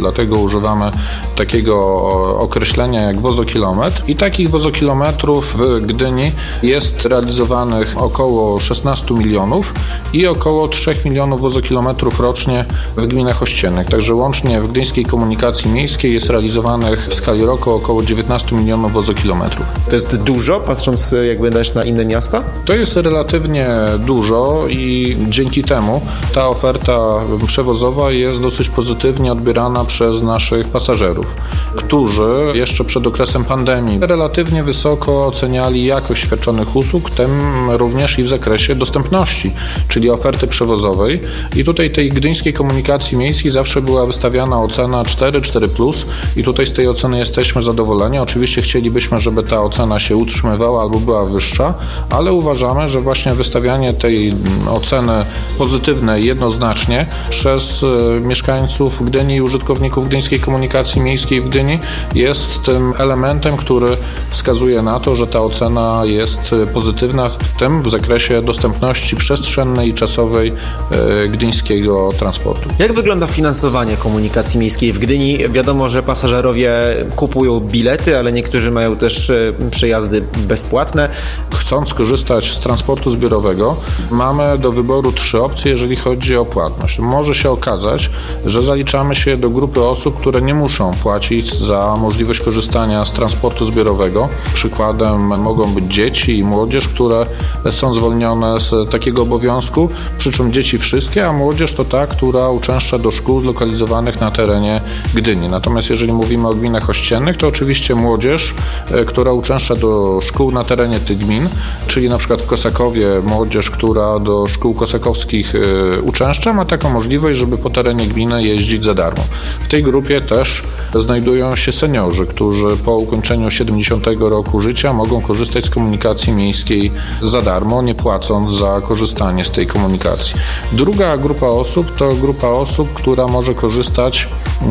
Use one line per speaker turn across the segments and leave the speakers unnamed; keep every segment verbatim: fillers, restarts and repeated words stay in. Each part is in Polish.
Dlatego używamy takiego określenia jak wozokilometr i takich wozokilometrów w Gdyni jest realizowanych około szesnaście milionów i około trzy miliony wozokilometrów rocznie w gminach ościennych. Także łącznie w gdyńskiej komunikacji miejskiej jest realizowanych w skali roku około dziewiętnaście milionów wozokilometrów.
To jest dużo, patrząc jakby też na inne miasta?
To jest relatywnie dużo i dzięki temu ta oferta przewozowa jest dosyć pozytywnie odbierana przez naszych pasażerów, którzy jeszcze przed okresem pandemii relatywnie wysoko oceniali jakość świadczonych usług, w tym również i w zakresie dostępności, czyli oferty przewozowej. I tutaj tej gdyńskiej komunikacji miejskiej zawsze była wystawiana ocena cztery, cztery plus i tutaj z tej oceny jesteśmy zadowoleni. Oczywiście chcielibyśmy, żeby ta ocena się utrzymywała albo była wyższa, ale uważamy, że właśnie wystawianie tej oceny pozytywnej jednoznacznie przez mieszkańców Gdyni i użytkowników gdyńskiej komunikacji miejskiej w Gdyni jest tym elementem, który wskazuje na to, że ta ocena jest pozytywna, w tym w zakresie dostępności przestrzennej i czasowej gdyńskiego transportu.
Jak wygląda finansowanie komunikacji miejskiej w Gdyni? Wiadomo, że pasażerowie kupują bilety, ale niektórzy mają też przejazdy bezpłatne.
Chcąc skorzystać z transportu zbiorowego, mamy do wyboru trzy opcje, jeżeli chodzi o płatność. Może się okazać, że zaliczamy się do grupy osób, które nie muszą płacić za możliwość korzystania z transportu zbiorowego. Przykładem mogą być dzieci i młodzież, które są zwolnione z takiego obowiązku, przy czym dzieci wszystkie, a młodzież to ta, która uczęszcza do szkół zlokalizowanych na terenie Gdyni. Natomiast jeżeli mówimy o gminach ościennych, to oczywiście młodzież, która uczęszcza do szkół na terenie tych gmin, czyli na przykład w Kosakowie młodzież, która do szkół kosakowskich uczęszcza, ma taką możliwość, żeby po terenie gminy jeździć za darmo. W tej grupie też znajdują się seniorzy, którzy po ukończeniu siedemdziesiątego roku życia mogą korzystać z komunikacji miejskiej za darmo, nie płacąc za korzystanie z tej komunikacji. Druga grupa osób to grupa osób, która może korzystać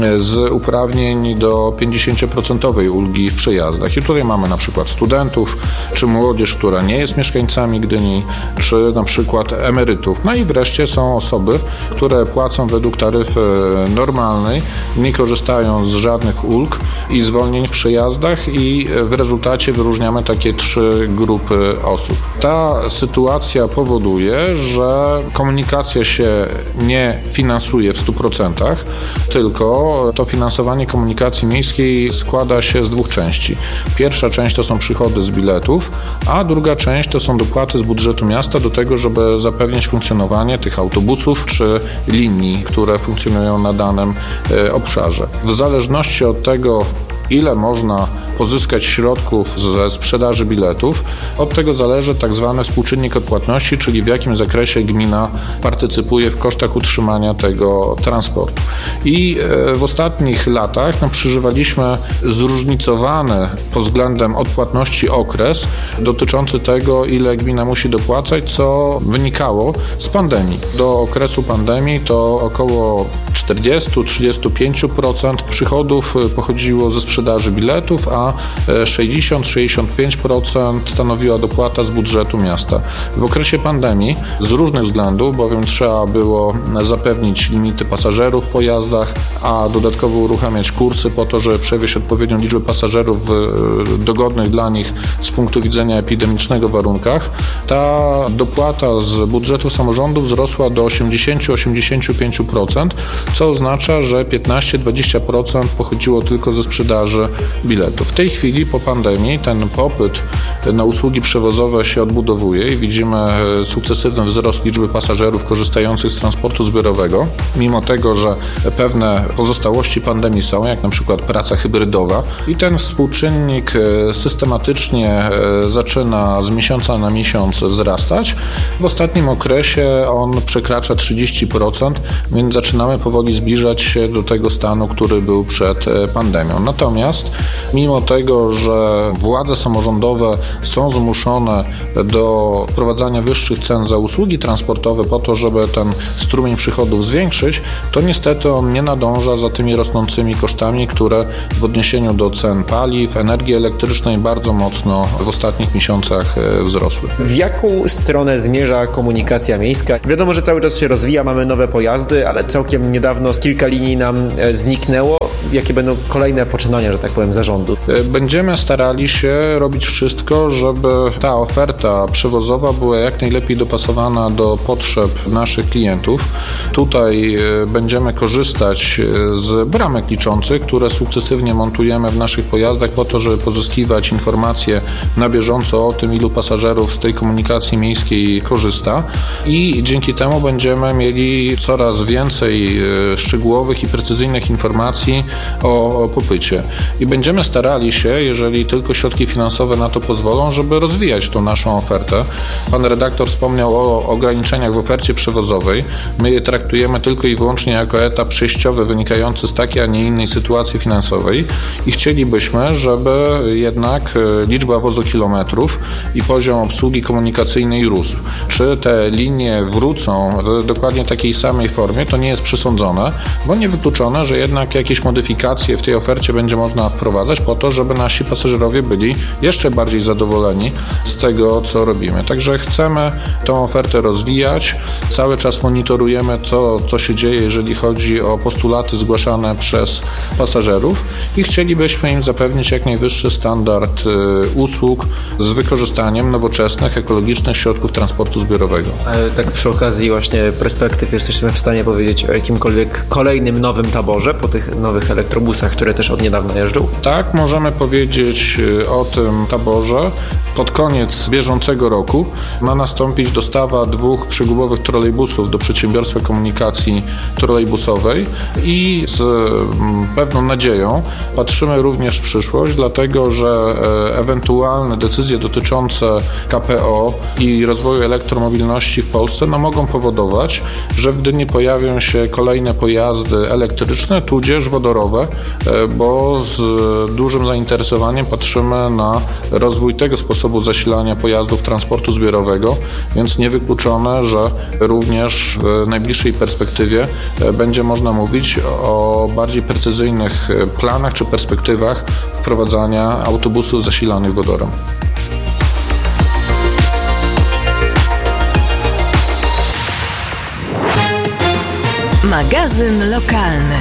z uprawnień do pięćdziesiąt procent ulgi w przejazdach. I tutaj mamy na przykład studentów, czy młodzież, która nie jest mieszkańcami Gdyni, czy na przykład emerytów. No i wreszcie są osoby, które płacą według taryfy normalnej, nie korzystają z żadnych ulg i zwolnień w przejazdach i w rezultacie wyróżniamy takie trzy grupy osób. Ta sytuacja powoduje, że komunikacja się nie finansuje w stu procentach, tylko to finansowanie komunikacji miejskiej składa się z dwóch części. Pierwsza część to są przychody z biletów, a druga część to są dopłaty z budżetu miasta do tego, żeby zapewnić funkcjonowanie tych autobusów czy linii, które funkcjonują na danym obszarze. W zależności od tego, ile można pozyskać środków ze sprzedaży biletów, od tego zależy tak zwany współczynnik odpłatności, czyli w jakim zakresie gmina partycypuje w kosztach utrzymania tego transportu. I w ostatnich latach no, przeżywaliśmy zróżnicowany pod względem odpłatności okres dotyczący tego, ile gmina musi dopłacać, co wynikało z pandemii. Do okresu pandemii to około czterdzieści do trzydziestu pięciu procent przychodów pochodziło ze sprzedaży biletów, a sześćdziesiąt do sześćdziesięciu pięciu procent stanowiła dopłata z budżetu miasta. W okresie pandemii z różnych względów, bowiem trzeba było zapewnić limity pasażerów w pojazdach, a dodatkowo uruchamiać kursy po to, żeby przewieźć odpowiednią liczbę pasażerów w dogodnych dla nich z punktu widzenia epidemicznego warunkach, ta dopłata z budżetu samorządu wzrosła do osiemdziesiąt do osiemdziesięciu pięciu procent, co oznacza, że piętnaście do dwudziestu procent pochodziło tylko ze sprzedaży biletów. W tej chwili po pandemii ten popyt na usługi przewozowe się odbudowuje i widzimy sukcesywny wzrost liczby pasażerów korzystających z transportu zbiorowego, mimo tego, że pewne pozostałości pandemii są, jak na przykład praca hybrydowa i ten współczynnik systematycznie zaczyna z miesiąca na miesiąc wzrastać. W ostatnim okresie on przekracza trzydzieści procent, więc zaczynamy powoli zbliżać się do tego stanu, który był przed pandemią. Natomiast mimo Mimo tego, że władze samorządowe są zmuszone do wprowadzania wyższych cen za usługi transportowe po to, żeby ten strumień przychodów zwiększyć, to niestety on nie nadąża za tymi rosnącymi kosztami, które w odniesieniu do cen paliw, energii elektrycznej bardzo mocno w ostatnich miesiącach wzrosły.
W jaką stronę zmierza komunikacja miejska? Wiadomo, że cały czas się rozwija, mamy nowe pojazdy, ale całkiem niedawno kilka linii nam zniknęło. Jakie będą kolejne poczynania, że tak powiem, zarządu?
Będziemy starali się robić wszystko, żeby ta oferta przewozowa była jak najlepiej dopasowana do potrzeb naszych klientów. Tutaj będziemy korzystać z bramek liczących, które sukcesywnie montujemy w naszych pojazdach po to, żeby pozyskiwać informacje na bieżąco o tym, ilu pasażerów z tej komunikacji miejskiej korzysta i dzięki temu będziemy mieli coraz więcej szczegółowych i precyzyjnych informacji o popycie. I będziemy starali się, jeżeli tylko środki finansowe na to pozwolą, żeby rozwijać tą naszą ofertę. Pan redaktor wspomniał o ograniczeniach w ofercie przewozowej. My je traktujemy tylko i wyłącznie jako etap przejściowy wynikający z takiej, a nie innej sytuacji finansowej i chcielibyśmy, żeby jednak liczba wozokilometrów i poziom obsługi komunikacyjnej rósł. Czy te linie wrócą w dokładnie takiej samej formie, to nie jest przesądzone, bo niewykluczone, że jednak jakieś modyfikacje w tej ofercie będzie można wprowadzać po to, żeby nasi pasażerowie byli jeszcze bardziej zadowoleni z tego, co robimy. Także chcemy tą ofertę rozwijać. Cały czas monitorujemy, co, co się dzieje, jeżeli chodzi o postulaty zgłaszane przez pasażerów i chcielibyśmy im zapewnić jak najwyższy standard usług z wykorzystaniem nowoczesnych, ekologicznych środków transportu zbiorowego.
Ale tak przy okazji właśnie perspektyw jesteśmy w stanie powiedzieć o jakimkolwiek kolejnym nowym taborze po tych nowych elektrobusach, które też od niedawna jeżdżą?
Tak, możemy powiedzieć o tym taborze. Pod koniec bieżącego roku ma nastąpić dostawa dwóch przegubowych trolejbusów do Przedsiębiorstwa Komunikacji Trolejbusowej i z pewną nadzieją patrzymy również w przyszłość, dlatego że ewentualne decyzje dotyczące K P O i rozwoju elektromobilności w Polsce no, mogą powodować, że w Gdyni pojawią się kolejne pojazdy elektryczne, tudzież wodorowe, bo z dużym zainteresowaniem patrzymy na rozwój tego sposobu zasilania pojazdów transportu zbiorowego, więc niewykluczone, że również w najbliższej perspektywie będzie można mówić o bardziej precyzyjnych planach czy perspektywach wprowadzania autobusów zasilanych wodorem.
Magazyn lokalny.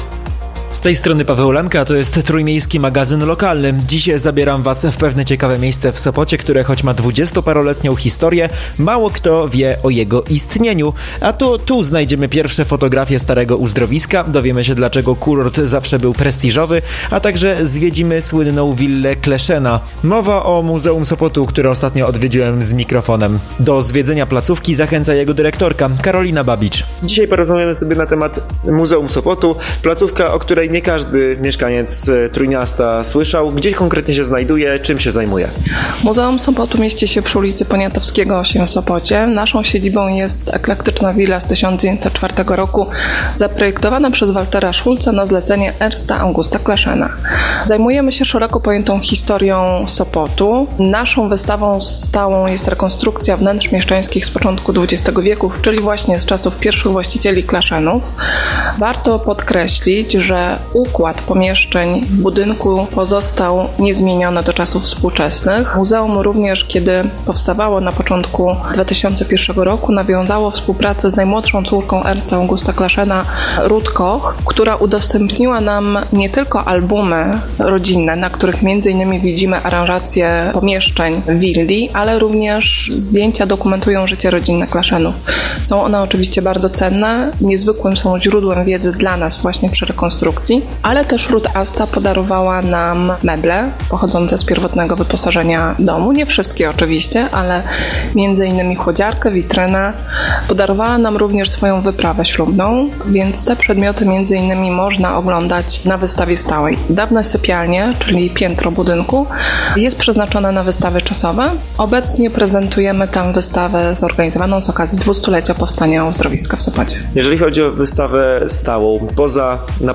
Z tej strony Paweł Lemka, to jest Trójmiejski Magazyn Lokalny. Dziś zabieram Was w pewne ciekawe miejsce w Sopocie, które choć ma dwudziestoparoletnią historię, mało kto wie o jego istnieniu. A to tu znajdziemy pierwsze fotografie starego uzdrowiska, dowiemy się dlaczego kurort zawsze był prestiżowy, a także zwiedzimy słynną willę Kleszena. Mowa o Muzeum Sopotu, które ostatnio odwiedziłem z mikrofonem. Do zwiedzenia placówki zachęca jego dyrektorka Karolina Babicz. Dzisiaj porozmawiamy sobie na temat Muzeum Sopotu, placówka, o której nie każdy mieszkaniec Trójmiasta słyszał. Gdzie konkretnie się znajduje, czym się zajmuje?
Muzeum Sopotu mieści się przy ulicy Poniatowskiego osiem w Sopocie. Naszą siedzibą jest eklektyczna willa z tysiąc dziewięćset czwartego roku, zaprojektowana przez Waltera Schulza na zlecenie Ernsta Augusta Kleszena. Zajmujemy się szeroko pojętą historią Sopotu. Naszą wystawą stałą jest rekonstrukcja wnętrz mieszczańskich z początku dwudziestego wieku, czyli właśnie z czasów pierwszych właścicieli Kleszenów. Warto podkreślić, że układ pomieszczeń w budynku pozostał niezmieniony do czasów współczesnych. Muzeum również, kiedy powstawało na początku dwa tysiące pierwszego roku, nawiązało współpracę z najmłodszą córką Ernsta Augusta Kleszena, Ruth Koch, która udostępniła nam nie tylko albumy rodzinne, na których między innymi widzimy aranżację pomieszczeń willi, ale również zdjęcia dokumentują życie rodzinne Kleszenów. Są one oczywiście bardzo cenne, niezwykłym są źródłem wiedzy dla nas właśnie przy rekonstrukcji, ale też Ruth Asta podarowała nam meble pochodzące z pierwotnego wyposażenia domu. Nie wszystkie oczywiście, ale między innymi chłodziarkę, witrynę. Podarowała nam również swoją wyprawę ślubną, więc te przedmioty między innymi można oglądać na wystawie stałej. Dawne sypialnie, czyli piętro budynku, jest przeznaczone na wystawy czasowe. Obecnie prezentujemy tam wystawę zorganizowaną z okazji dwustulecia powstania uzdrowiska w Sopocie.
Jeżeli chodzi o wystawę stałą, poza na pewno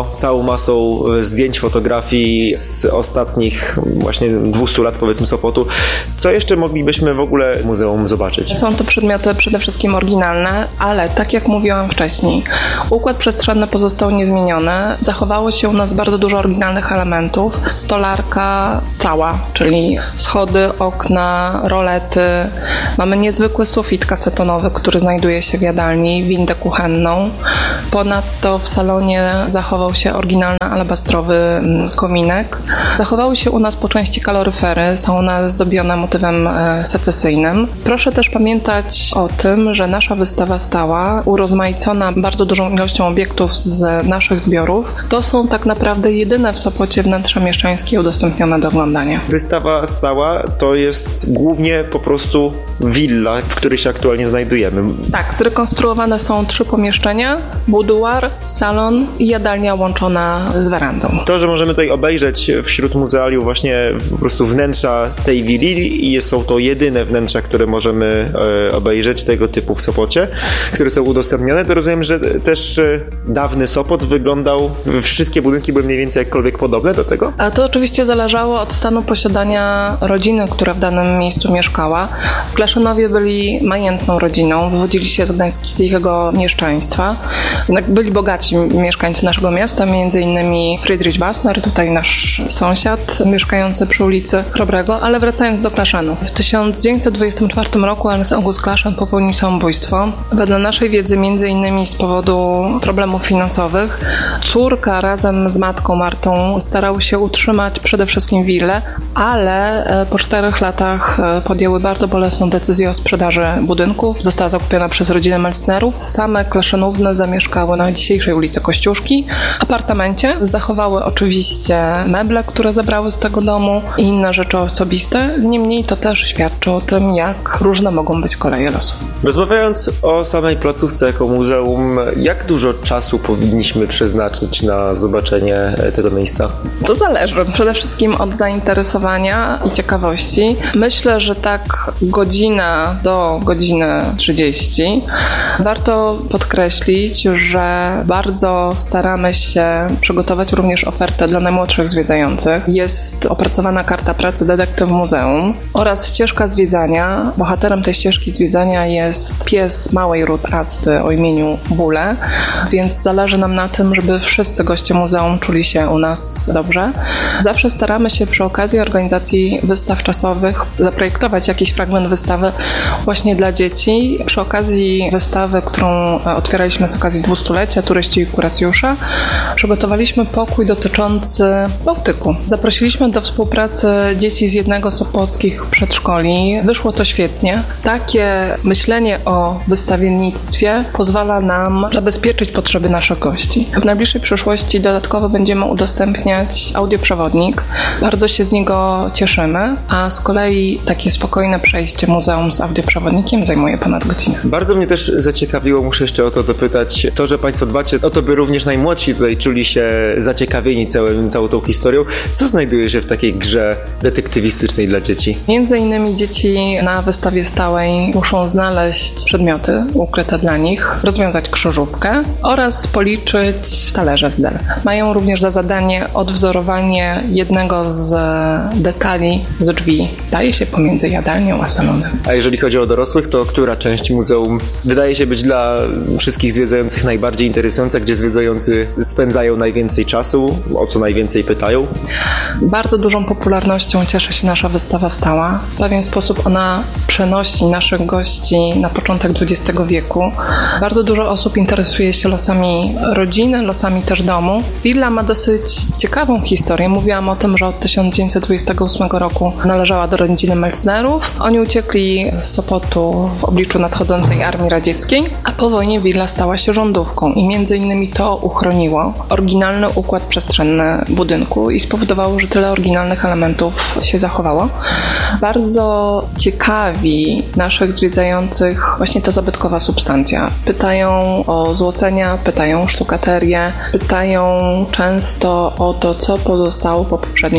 zaskoczyło całą masą zdjęć, fotografii z ostatnich właśnie dwustu lat, powiedzmy, Sopotu. Co jeszcze moglibyśmy w ogóle w muzeum zobaczyć?
Są to przedmioty przede wszystkim oryginalne, ale tak jak mówiłam wcześniej, układ przestrzenny pozostał niezmieniony. Zachowało się u nas bardzo dużo oryginalnych elementów. Stolarka cała, czyli schody, okna, rolety. Mamy niezwykły sufit kasetonowy, który znajduje się w jadalni, windę kuchenną. Ponadto w salonie zachował się oryginalny alabastrowy kominek. Zachowały się u nas po części kaloryfery, są one zdobione motywem secesyjnym. Proszę też pamiętać o tym, że nasza wystawa stała, urozmaicona bardzo dużą ilością obiektów z naszych zbiorów, to są tak naprawdę jedyne w Sopocie wnętrza mieszczańskie udostępnione do oglądania.
Wystawa stała to jest głównie po prostu willa, w której się aktualnie znajdujemy.
Tak, zrekonstruowane są trzy pomieszczenia, buduar, salon i jadalnia łączona z werandą.
To, że możemy tutaj obejrzeć wśród muzealiów właśnie po prostu wnętrza tej willi i są to jedyne wnętrza, które możemy e, obejrzeć tego typu w Sopocie, które są udostępnione, to rozumiem, że też e, dawny Sopot wyglądał, wszystkie budynki były mniej więcej jakkolwiek podobne do tego?
A to oczywiście zależało od stanu posiadania rodziny, która w danym miejscu mieszkała. Kleszynowie byli majętną rodziną, wywodzili się z gdańskiego mieszczaństwa. Jednak byli bogaci mieszkańcy naszego miasta, między innymi Friedrich Bassner, tutaj nasz sąsiad mieszkający przy ulicy Chrobrego, ale wracając do Klaszanów. W tysiąc dziewięćset dwudziestym czwartym roku Ernst August Klaszan popełnił samobójstwo. Wedle naszej wiedzy między innymi z powodu problemów finansowych. Córka razem z matką Martą starały się utrzymać przede wszystkim willę, ale po czterech latach podjęły bardzo bolesną decyzję o sprzedaży budynków. Została zakupiona przez rodzinę Melznerów. Same Klaszanówny zamieszkały na dzisiejszej ulicy Kościuszki. W apartamencie zachowały oczywiście meble, które zebrały z tego domu i inne rzeczy osobiste. Niemniej to też świadczy o tym, jak różne mogą być koleje losu.
Rozmawiając o samej placówce jako muzeum, jak dużo czasu powinniśmy przeznaczyć na zobaczenie tego miejsca?
To zależy przede wszystkim od zainteresowania i ciekawości. Myślę, że tak godzina do godziny trzydzieści. Warto podkreślić, że bardzo staramy się przygotować również ofertę dla najmłodszych zwiedzających. Jest opracowana karta pracy detektyw muzeum oraz ścieżka zwiedzania. Bohaterem tej ścieżki zwiedzania jest pies małej ród Asty o imieniu Bule, więc zależy nam na tym, żeby wszyscy goście muzeum czuli się u nas dobrze. Zawsze staramy się przy okazji organizacji wystaw czasowych zaprojektować jakiś fragment wystawy właśnie dla dzieci. Przy okazji wystawy, którą otwieraliśmy z okazji dwustulecia Turyści i Kuracjusze, przygotowaliśmy pokój dotyczący Bałtyku. Zaprosiliśmy do współpracy dzieci z jednego z sopockich przedszkoli. Wyszło to świetnie. Takie myślenie o wystawiennictwie pozwala nam zabezpieczyć potrzeby naszych gości. W najbliższej przyszłości dodatkowo będziemy udostępniać audioprzewodnik. Bardzo się z niego cieszymy, a z kolei takie spokojne przejście muzeum z audioprzewodnikiem zajmuje ponad godzinę.
Bardzo mnie też zaciekawiło, muszę jeszcze o to dopytać, to, że Państwo dbacie o to, by również najmłodsi tutaj czuli się zaciekawieni całym, całą tą historią. Co znajduje się w takiej grze detektywistycznej dla dzieci?
Między innymi dzieci na wystawie stałej muszą znaleźć przedmioty ukryte dla nich, rozwiązać krzyżówkę oraz policzyć talerze z del. Mają również za zadanie odwzorowanie jednego z detali z drzwi. Staje się pomiędzy jadalnią a salonem.
A jeżeli chodzi o dorosłych, to która część muzeum wydaje się być dla wszystkich zwiedzających najbardziej interesująca, gdzie zwiedzający spędzają najwięcej czasu, o co najwięcej pytają?
Bardzo dużą popularnością cieszy się nasza wystawa stała. W pewien sposób ona przenosi naszych gości na początek dwudziestego wieku. Bardzo dużo osób interesuje się losami rodziny, losami też domu. Willa ma dosyć ciekawą historię. Mówiłam o tym, że od tysiąc dziewięćset dwudziestego ósmego roku należała do rodziny Melznerów. Oni uciekli z Sopotu w obliczu nadchodzącej armii radzieckiej, a po wojnie willa stała się rządówką i między innymi to uchroniło oryginalny układ przestrzenny budynku i spowodowało, że tyle oryginalnych elementów się zachowało. Bardzo ciekawi naszych zwiedzających właśnie ta zabytkowa substancja. Pytają o złocenia, pytają o sztukaterię, pytają często o to, co pozostało po poprzednich mieszkańcach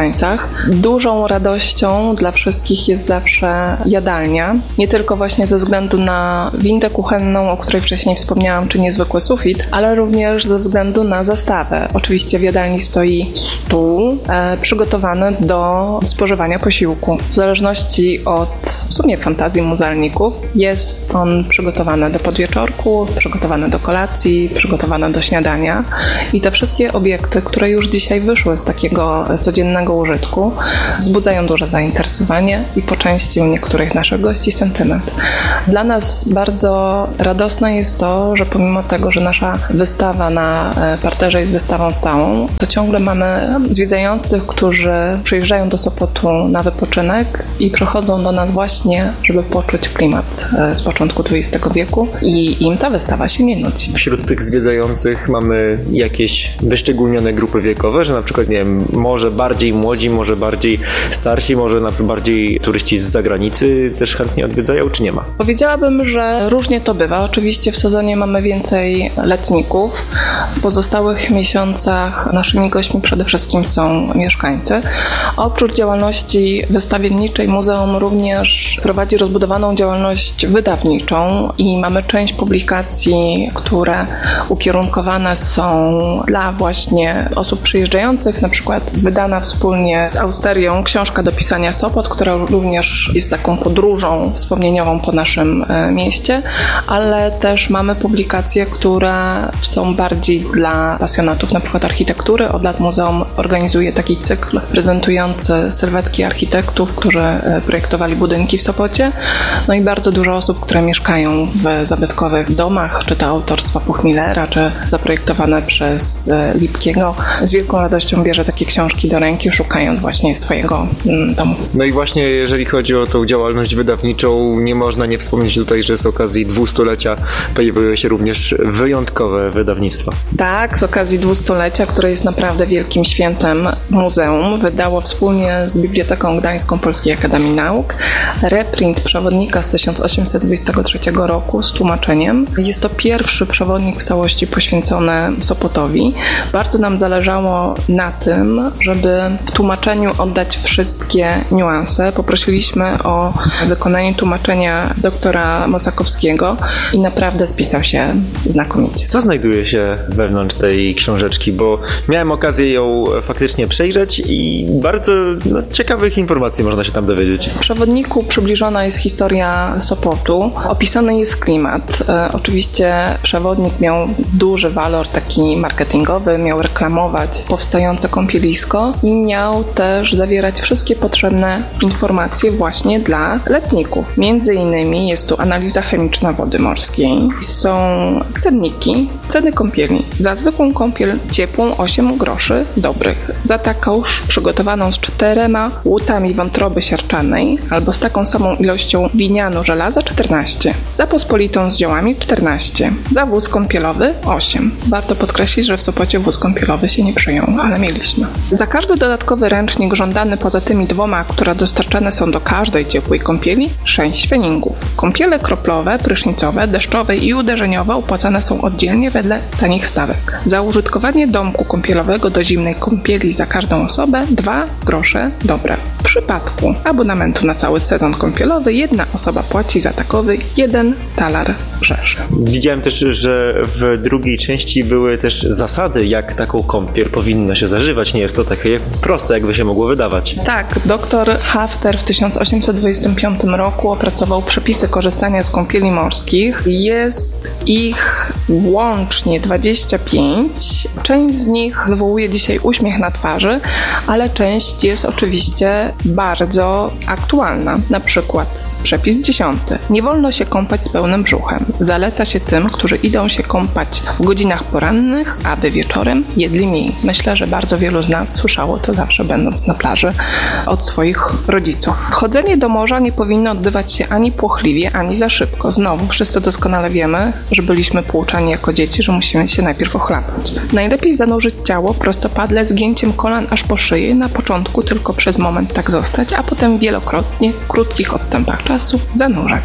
mieszkańcach. Dużą radością dla wszystkich jest zawsze jadalnia. Nie tylko właśnie ze względu na windę kuchenną, o której wcześniej wspomniałam, czy niezwykły sufit, ale również ze względu na zastawę. Oczywiście w jadalni stoi stół e, przygotowany do spożywania posiłku. W zależności od w sumie fantazji muzealników jest on przygotowany do podwieczorku, przygotowany do kolacji, przygotowany do śniadania i te wszystkie obiekty, które już dzisiaj wyszły z takiego codziennego użytku, wzbudzają duże zainteresowanie i po części u niektórych naszych gości sentyment. Dla nas bardzo radosne jest to, że pomimo tego, że nasza wystawa na parterze jest wystawą stałą, to ciągle mamy zwiedzających, którzy przyjeżdżają do Sopotu na wypoczynek i przychodzą do nas właśnie, żeby poczuć klimat z początku dwudziestego wieku i im ta wystawa się nie nudzi.
Wśród tych zwiedzających mamy jakieś wyszczególnione grupy wiekowe, że na przykład, nie wiem, może bardziej młodzi, może bardziej starsi, może na przykład bardziej turyści z zagranicy też chętnie odwiedzają, czy nie ma?
Powiedziałabym, że różnie to bywa. Oczywiście w sezonie mamy więcej letników. W pozostałych miesiącach naszymi gośćmi przede wszystkim są mieszkańcy. Oprócz działalności wystawienniczej muzeum również prowadzi rozbudowaną działalność wydawniczą i mamy część publikacji, które ukierunkowane są dla właśnie osób przyjeżdżających, na przykład wydana wspólnie z Austerią książka do pisania Sopot, która również jest taką podróżą wspomnieniową po naszym mieście, ale też mamy publikacje, które są bardziej dla pasjonatów na przykład architektury. Od lat muzeum organizuje taki cykl prezentujący sylwetki architektów, którzy projektowali budynki w Sopocie. No i bardzo dużo osób, które mieszkają w zabytkowych domach, czy to autorstwa Puchmillera, czy zaprojektowane przez Lipkiego, z wielką radością bierze takie książki do ręki, szukając właśnie swojego domu.
No i właśnie jeżeli chodzi o tą działalność wydawniczą, nie można nie wspomnieć tutaj, że z okazji dwustulecia pojawiły się również wyjątkowe wydawnictwa.
Tak, z okazji dwustulecia, które jest naprawdę wielkim świętem muzeum, wydało wspólnie z Biblioteką Gdańską Polskiej Akademii Nauk reprint przewodnika z tysiąc osiemset dwudziestego trzeciego roku z tłumaczeniem. Jest to pierwszy przewodnik w całości poświęcony Sopotowi. Bardzo nam zależało na tym, żeby w tłumaczeniu oddać wszystkie niuanse. Poprosiliśmy o wykonanie tłumaczenia doktora Mosakowskiego i naprawdę spisał się znakomicie.
Co znajduje się wewnątrz tej książeczki? Bo miałem okazję ją faktycznie przejrzeć i bardzo no, ciekawych informacji można się tam dowiedzieć.
W przewodniku przybliżona jest historia Sopotu, opisany jest klimat. E, oczywiście przewodnik miał duży walor taki marketingowy, miał reklamować powstające kąpielisko i miał też zawierać wszystkie potrzebne informacje właśnie dla letników. Między innymi jest tu analiza chemiczna wody morskiej, są cenniki, ceny kąpieli. Za zwykłą kąpiel ciepłą osiem groszy dobrych. Za taką przygotowaną z czterema łutami wątroby siarczanej albo z taką samą ilością winianu żelaza czternaście. Za pospolitą z ziołami czternaście. Za wóz kąpielowy osiem. Warto podkreślić, że w Sopocie wóz kąpielowy się nie przyjął, ale mieliśmy. Za każdy dodatkowy ręcznik żądany poza tymi dwoma, które dostarczane są do każdej ciepłej kąpieli, sześć pfennigów. Kąpiele kroplowe, prysznicowe, deszczowe i uderzeniowe opłacane są oddzielnie wedle tanich stawek. Za użytkowanie domku kąpielowego do zimnej kąpieli za każdą osobę dwa grosze dobre. W przypadku abonamentu na cały sezon kąpielowy jedna osoba płaci za takowy jeden talar rzeszy.
Widziałem też, że w drugiej części były też zasady, jak taką kąpiel powinno się zażywać. Nie jest to takie proste, jakby się mogło wydawać.
Tak, doktor Hafter w tysiąc osiemset dwudziestym piątym roku opracował przepisy korzystania z kąpieli morskich. Jest ich łącznie dwadzieścia pięć. Część z nich wywołuje dzisiaj uśmiech na twarzy, ale część jest oczywiście bardzo aktualna. Na przykład przepis dziesiąty. Nie wolno się kąpać z pełnym brzuchem. Zaleca się tym, którzy idą się kąpać w godzinach porannych, aby wieczorem jedli mniej. Myślę, że bardzo wielu z nas słyszało to zawsze, będąc na plaży, od swoich rodziców. Chodzenie do morza nie powinno odbywać się ani płochliwie, ani za szybko. Znowu, wszyscy doskonale wiemy, że byliśmy pouczani jako dzieci, że musimy się najpierw ochlapać. Najlepiej zanurzyć ciało prostopadle zgięciem kolan aż po szyję, na początku tylko przez moment tak zostać, a potem wielokrotnie, w krótkich odstępach czasu zanurzać się.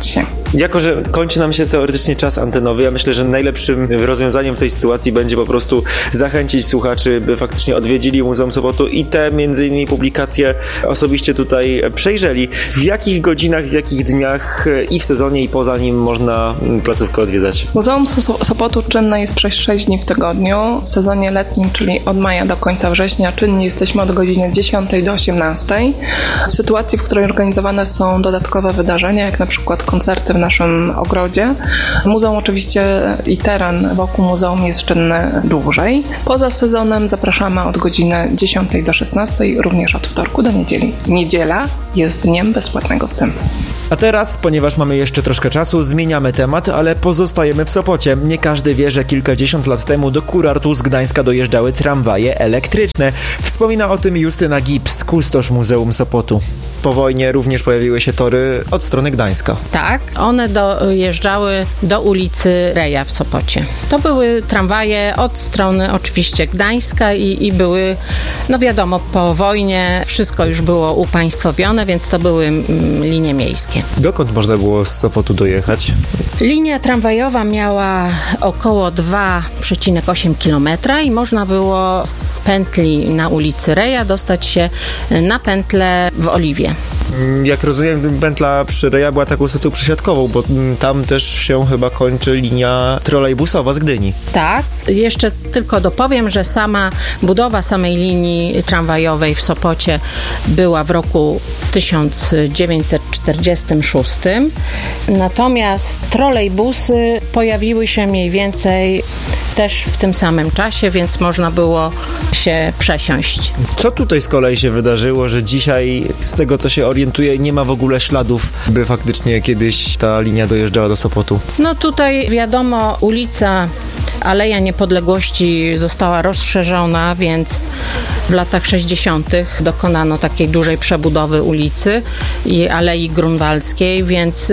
Jako że kończy nam się teoretycznie czas antenowy, ja myślę, że najlepszym rozwiązaniem w tej sytuacji będzie po prostu zachęcić słuchaczy, by faktycznie odwiedzili Muzeum Sopotu i te między innymi publikacje osobiście tutaj przejrzeli. W jakich godzinach, w jakich dniach i w sezonie i poza nim można placówkę odwiedzać?
Muzeum Sopotu czynne jest przez sześć dni w tygodniu. W sezonie letnim, czyli od maja do końca września, czynni jesteśmy od godziny dziesiątej do osiemnastej. W sytuacji, w której organizowane są dodatkowe wydarzenia, jak na przykład koncerty w naszym ogrodzie, muzeum oczywiście i teren wokół muzeum jest czynny dłużej. Poza sezonem zapraszamy od godziny dziesiątej do szesnastej, również od wtorku do niedzieli. Niedziela jest dniem bezpłatnego wstępu.
A teraz, ponieważ mamy jeszcze troszkę czasu, zmieniamy temat, ale pozostajemy w Sopocie. Nie każdy wie, że kilkadziesiąt lat temu do Kurortu z Gdańska dojeżdżały tramwaje elektryczne. Wspomina o tym Justyna Gibbs, kustosz Muzeum Sopotu. Po wojnie również pojawiły się tory od strony Gdańska.
Tak, one dojeżdżały do ulicy Reja w Sopocie. To były tramwaje od strony oczywiście Gdańska i, i były, no wiadomo, po wojnie wszystko już było upaństwowione, więc to były mm, linie miejskie.
Dokąd można było z Sopotu dojechać?
Linia tramwajowa miała około dwa przecinek osiem kilometra i można było z pętli na ulicy Reja dostać się na pętlę w Oliwie.
Jak rozumiem, pętla przy Reja była taką stacją przesiadkową, bo tam też się chyba kończy linia trolejbusowa z Gdyni.
Tak, jeszcze tylko dopowiem, że sama budowa samej linii tramwajowej w Sopocie była w roku tysiąc dziewięćset czterdziestym szóstym, natomiast trolejbusy pojawiły się mniej więcej też w tym samym czasie, więc można było się przesiąść.
Co tutaj z kolei się wydarzyło, że dzisiaj, z tego co się orientuję, nie ma w ogóle śladów, by faktycznie kiedyś ta linia dojeżdżała do Sopotu?
No tutaj wiadomo, ulica Aleja Niepodległości została rozszerzona, więc w latach sześćdziesiątych dokonano takiej dużej przebudowy ulicy i Alei Grunwaldzkiej, więc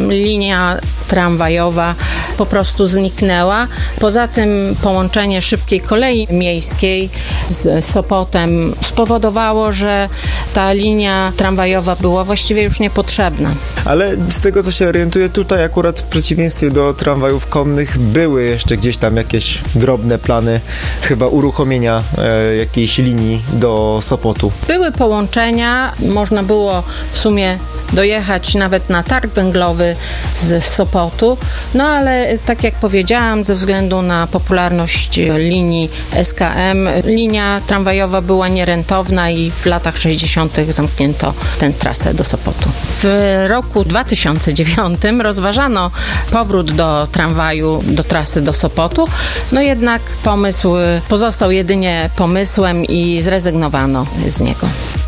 linia tramwajowa po prostu zniknęła. Poza tym połączenie szybkiej kolei miejskiej z Sopotem spowodowało, że ta linia tramwajowa była właściwie już niepotrzebna.
Ale z tego co się orientuję, tutaj akurat w przeciwieństwie do tramwajów konnych były jeszcze gdzieś tam jakieś drobne plany chyba uruchomienia e, jakiejś linii do Sopotu.
Były połączenia, można było w sumie dojechać nawet na targ węglowy z Sopotu, no ale tak jak powiedziałam, ze względu na popularność linii S K M, linia tramwajowa była nierentowna i w latach sześćdziesiątych zamknięto tę trasę do Sopotu. W roku dwa tysiące dziewiątym rozważano powrót do tramwaju, do trasy do Sopotu, no jednak pomysł pozostał jedynie pomysłem i zrezygnowano z niego.